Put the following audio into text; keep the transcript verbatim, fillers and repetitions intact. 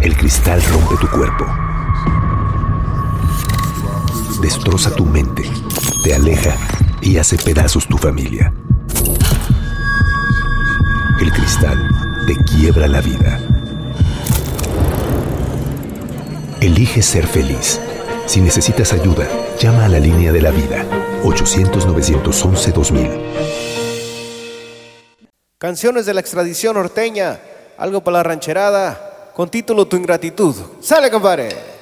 El cristal rompe tu cuerpo, destroza tu mente, te aleja y hace pedazos tu familia. El cristal te quiebra la vida. Elige ser feliz. Si necesitas ayuda, llama a la línea de la vida, ochocientos, novecientos once, dos mil. Canciones de la extradición norteña, algo para la rancherada, con título Tu Ingratitud. ¡Sale, compadre!